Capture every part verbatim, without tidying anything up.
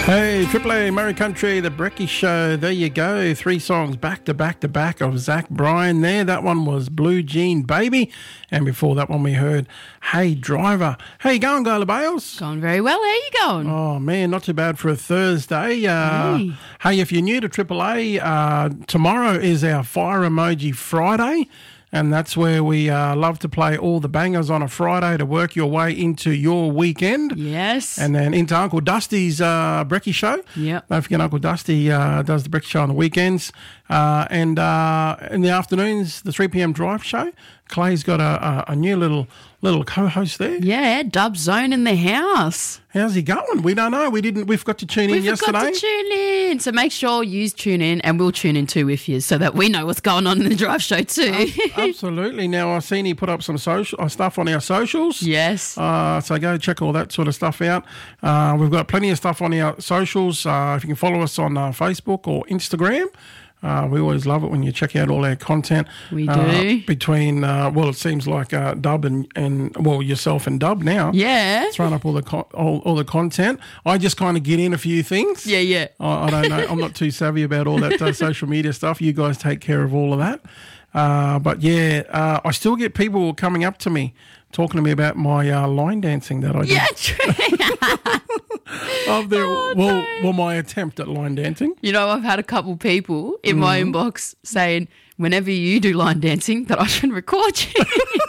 Hey, Triple A, Murray Country, The Brecky Show. There you go. Three songs back to back to back of Zach Bryan there. That one was Blue Jean Baby. And before that one we heard Hey Driver. How you going, Gola Bales? Going very well. How you going? Oh, man, not too bad for a Thursday. Uh, hey. hey, if you're new to Triple A, uh, tomorrow is our Fire Emoji Friday. And that's where we uh, love to play all the bangers on a Friday to work your way into your weekend. Yes. And then into Uncle Dusty's uh, Brecky Show. Yep. Don't forget Uncle Dusty uh, does the Brecky Show on the weekends. Uh, and uh, in the afternoons, the three p.m. Drive Show. Clay's got a, a, a new little little co-host there. Yeah, Dub Zone in the house. How's he going? We don't know. We didn't. We forgot to tune we in yesterday. We forgot to tune in. So make sure you tune in, and we'll tune in too with you, so that we know what's going on in the Drive Show too. Absolutely. Now I've seen he put up some social uh, stuff on our socials. Yes. Uh, so go check all that sort of stuff out. Uh, we've got plenty of stuff on our socials. Uh, if you can follow us on uh, Facebook or Instagram. Uh, we always love it when you check out all our content. We do. Uh, between, uh, well, it seems like uh, Dub and, and, well, yourself and Dub now. Yeah. Throwing up all the con- all, all the content. I just kind of get in a few things. Yeah, yeah. I, I don't know. I'm not too savvy about all that uh, social media stuff. You guys take care of all of that. Uh, but, yeah, uh, I still get people coming up to me talking to me about my uh, line dancing that I did. Yeah, true. of their, Oh, well, no. well, my attempt at line dancing. You know, I've had a couple people in my Mm-hmm. inbox saying, whenever you do line dancing, that I should record you.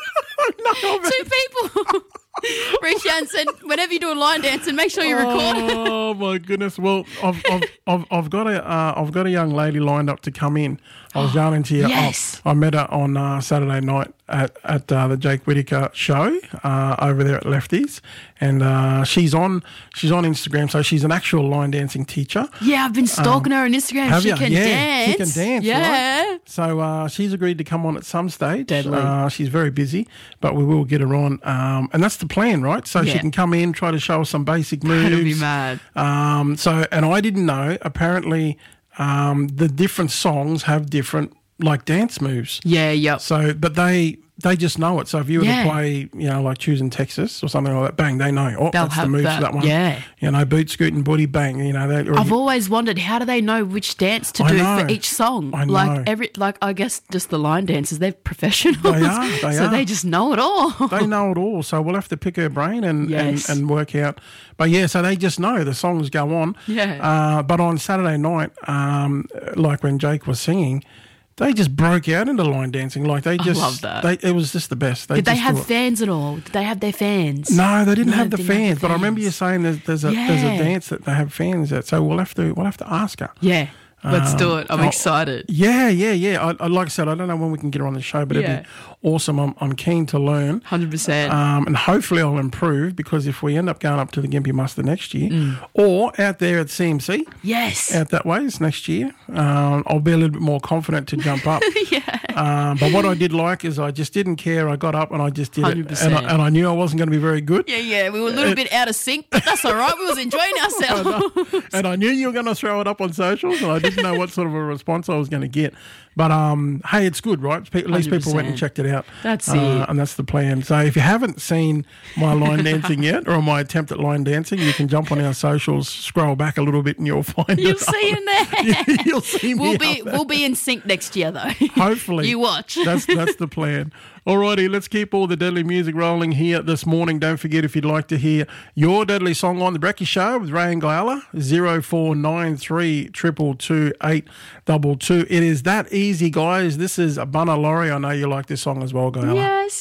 No, Two people reached out and said, whenever you do a line dancing, make sure you record it. Oh my goodness! Well, I've I've I've, I've got a uh, I've got a young lady lined up to come in. I was yarning to you. Yes. I, I met her on uh, Saturday night at at uh, the Jake Whittaker show uh, over there at Lefties, and uh, she's on she's on Instagram. So she's an actual line dancing teacher. Yeah, I've been stalking her on Instagram. Have She ya? can Yeah, dance. she can dance, Yeah. right? So uh, she's agreed to come on at some stage. Deadly. Uh, she's very busy, but we will get her on, um, and that's the plan, right? So she Yeah. can come in, try to show us some basic moves. That'll be mad. Um, so, and I didn't know. Apparently, um, the different songs have different like dance moves. Yeah, yep. So, but they they just know it. So if you were Yeah. to play, you know, like Choosing Texas or something like that, bang, they know. Oh, They'll that's the have move that, for that one. yeah. You know, boot scooting, booty, bang. You know, that. I've always wondered, how do they know which dance to I do know. for each song? I know. Like every, like I guess just the line dancers, they're professionals. They are, they so are. they just know it all. They know it all, so we'll have to pick her brain and, Yes. and, and work out. But yeah, so they just know the songs go on. Yeah. Uh, but on Saturday night, um, like when Jake was singing, they just broke out into line dancing. Like they just, love that. They, it was just the best. They Did they just have do it. fans at all? Did they have their fans? No, they didn't No, have the didn't have fans. the But I remember you fans. saying there's, there's a there's a Yeah. dance that they have fans at. So we'll have to we'll have to ask her. Yeah. Let's do Um, it. I'm oh, excited. Yeah, yeah, yeah. I, I, like I said, I don't know when we can get her on the show, but Yeah. it'd be awesome. I'm, I'm keen to learn. one hundred percent. Um, and hopefully I'll improve, because if we end up going up to the Gympie Muster next year, Mm. or out there at C M C, Yes. out that ways next year, um, I'll be a little bit more confident to jump up. yeah. Um, but what I did like is I just didn't care. I got up and I just did one it. hundred And percent. I, and I knew I wasn't going to be very good. Yeah, yeah. We were a little bit out of sync, but that's all right. We was enjoying ourselves. And I knew you were going to throw it up on socials, and I didn't know what sort of a response I was going to get. But um, hey, it's good, right? Pe- At least people went and one hundred percent. checked it out. That's uh, it. And that's the plan. So if you haven't seen my line dancing yet, or my attempt at line dancing, you can jump on our socials, scroll back a little bit, and you'll find You'll it. see in there. You'll see me. We'll be up there. we'll be in sync next year though. Hopefully. You watch. That's that's the plan. Alrighty, let's keep all the deadly music rolling here this morning. Don't forget, if you'd like to hear your deadly song on the Brecky Show with Ray and Guyala, zero four nine three two two two eight two two. It is that easy, guys. This is a Bunna Laurie. I know you like this song as well, Guyala. Yes.